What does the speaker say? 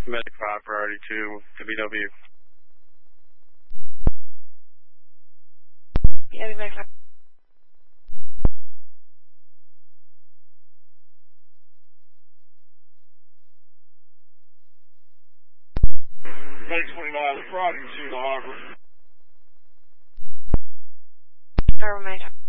Medic 5, priority 2 to BW. BW Medic 5. Medic 29, priority 2 to Harbor. Harbor Medic 5.